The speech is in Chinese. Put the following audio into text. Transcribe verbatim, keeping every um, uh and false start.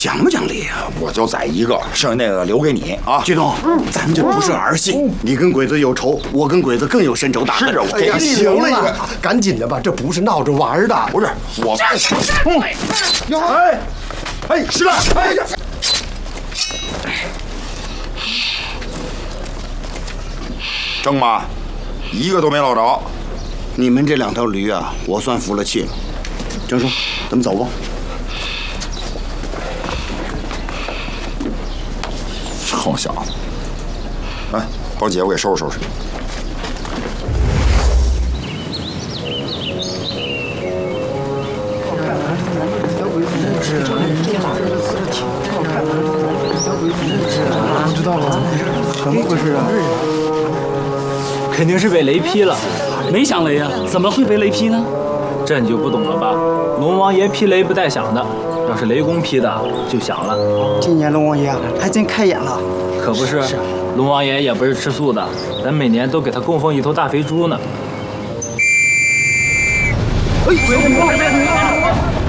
讲不讲理啊？ 我就宰一个，剩下那个留给你啊。 季东，咱们这不是儿戏，你跟鬼子有仇，我跟鬼子更有深仇大恨。 是啊，我哎呀， 给你行留了一个。 了，赶紧的吧，这不是闹着玩的。 不是我， 哎，哎，师大，哎呀， 郑妈，一个都没捞着。 你们这两条驴啊，我算服了气了。郑叔，咱们走吧。 臭小子！来，把我姐夫给收拾收拾。 不知道啊，怎么回事啊？ 肯定是被雷劈了。 没响雷啊，怎么会被雷劈呢？ 这你就不懂了吧？龙王爷劈雷不带响的，要是雷公劈的就响了。 今年龙王爷还真开眼了。 可不是，龙王爷也不是吃素的，咱每年都给他供奉一头大肥猪呢。 哎，鬼子！